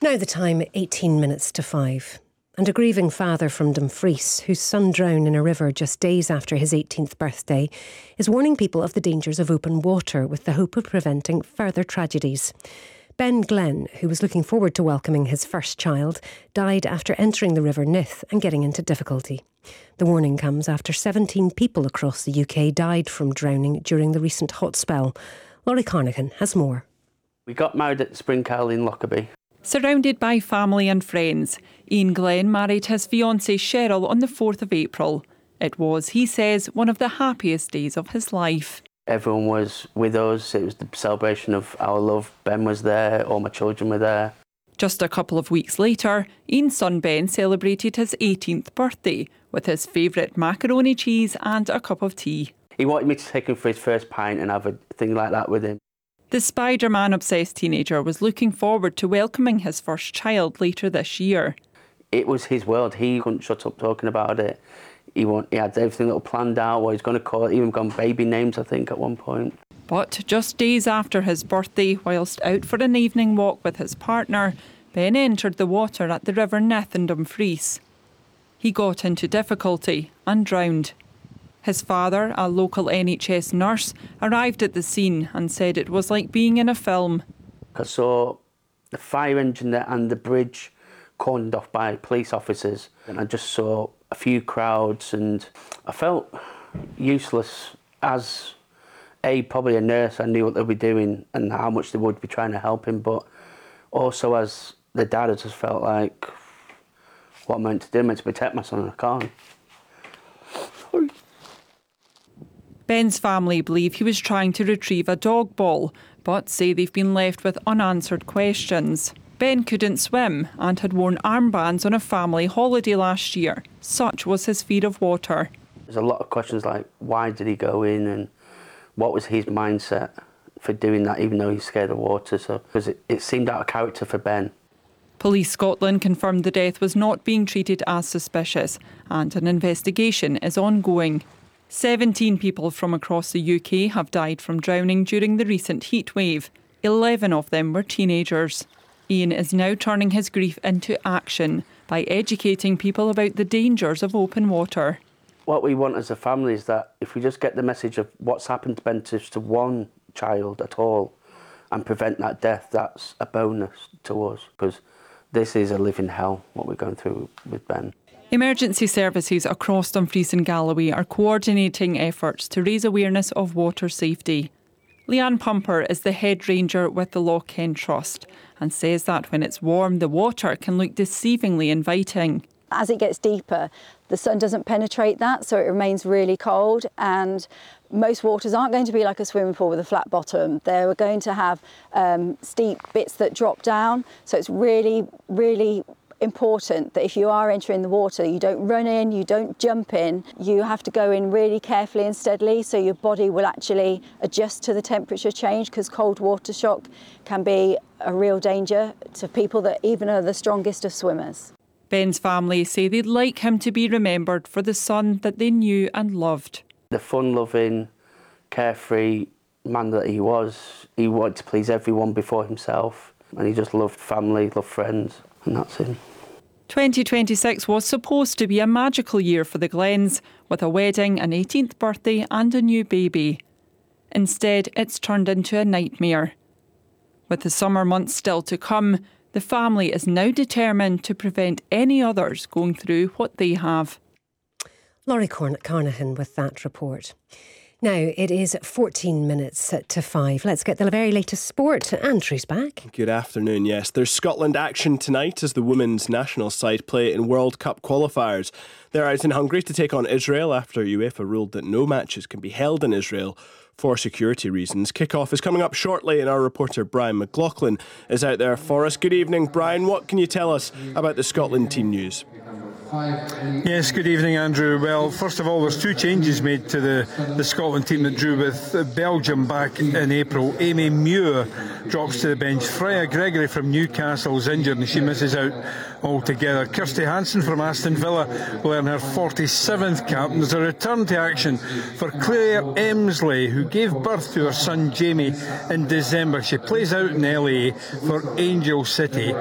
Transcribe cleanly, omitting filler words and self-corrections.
Now the time, 18 minutes to 5. And a grieving father from Dumfries, whose son drowned in a river just days after his 18th birthday, is warning people of the dangers of open water with the hope of preventing further tragedies. Ben Glenn, who was looking forward to welcoming his first child, died after entering the River Nith and getting into difficulty. The warning comes after 17 people across the UK died from drowning during the recent hot spell. Laurie Carnahan has more. We got married at Spring Castle in Lockerbie. Surrounded by family and friends, Ian Glenn married his fiancée Cheryl on the 4th of April. It was, he says, one of the happiest days of his life. Everyone was with us. It was the celebration of our love. Ben was there, all my children were there. Just a couple of weeks later, Ian's son Ben celebrated his 18th birthday with his favourite macaroni cheese and a cup of tea. He wanted me to take him for his first pint and have a thing like that with him. The Spider-Man-obsessed teenager was looking forward to welcoming his first child later this year. It was his world. He couldn't shut up talking about it. He had everything little planned out, what he's going to call it, even gone baby names, I think, at one point. But just days after his birthday, whilst out for an evening walk with his partner, Ben entered the water at the River Nith in Dumfries. He got into difficulty and drowned. His father, a local NHS nurse, arrived at the scene and said it was like being in a film. I saw the fire engine there and the bridge cordoned off by police officers, and I just saw a few crowds, and I felt useless as probably a nurse. I knew what they'd be doing and how much they would be trying to help him, but also as the dad, I just felt like, what am I meant to do? I'm meant to protect my son, and I can't. Sorry. Ben's family believe he was trying to retrieve a dog ball, but say they've been left with unanswered questions. Ben couldn't swim and had worn armbands on a family holiday last year. Such was his fear of water. There's a lot of questions like, why did he go in, and what was his mindset for doing that, even though he's scared of water? So, because it seemed out of character for Ben. Police Scotland confirmed the death was not being treated as suspicious, and an investigation is ongoing. 17 people from across the UK have died from drowning during the recent heatwave. 11 of them were teenagers. Ian is now turning his grief into action by educating people about the dangers of open water. What we want as a family is that if we just get the message of what's happened to Ben to one child at all and prevent that death, that's a bonus to us, because this is a living hell, what we're going through with Ben. Emergency services across Dumfries and Galloway are coordinating efforts to raise awareness of water safety. Leanne Pumper is the head ranger with the Loch Hen Trust and says that when it's warm, the water can look deceivingly inviting. As it gets deeper, the sun doesn't penetrate that, so it remains really cold, and most waters aren't going to be like a swimming pool with a flat bottom. They're going to have steep bits that drop down, so it's really, really important that if you are entering the water, you don't run in, you don't jump in. You have to go in really carefully and steadily, so your body will actually adjust to the temperature change, because cold water shock can be a real danger to people that even are the strongest of swimmers. Ben's family say they'd like him to be remembered for the son that they knew and loved. The fun-loving, carefree man that he was, he wanted to please everyone before himself, and he just loved family, loved friends, and that's him. 2026 was supposed to be a magical year for the Glens, with a wedding, an 18th birthday and a new baby. Instead, it's turned into a nightmare. With the summer months still to come, the family is now determined to prevent any others going through what they have. Laurie Carnahan with that report. Now, it is 14 minutes to 5. Let's get the very latest sport. Andrew's back. Good afternoon, yes. There's Scotland action tonight as the women's national side play in World Cup qualifiers. They're out in Hungary to take on Israel after UEFA ruled that no matches can be held in Israel for security reasons. Kick-off is coming up shortly, and our reporter Brian McLaughlin is out there for us. Good evening, Brian. What can you tell us about the Scotland team news? Yes, good evening, Andrew. Well, first of all, there's two changes made to the Scotland team that drew with Belgium back in April. Amy Muir drops to the bench. Freya Gregory from Newcastle is injured and she misses out altogether. Kirsty Hansen from Aston Villa will earn her 47th cap. And there's a return to action for Claire Emsley, who gave birth to her son Jamie in December. She plays out in LA for Angel City.